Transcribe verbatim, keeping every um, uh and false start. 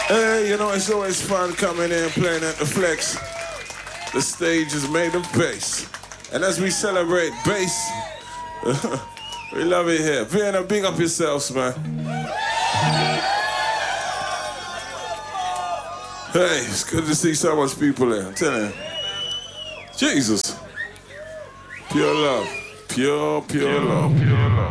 Hey, you know, it's always fun coming in and playing at the Flex. The stage is made of bass. And as we celebrate bass, we love it here. Vienna, big up yourselves, man. Hey, it's good to see so much people here. I'm telling you. Jesus. Pure love. Pure, pure love. Pure love.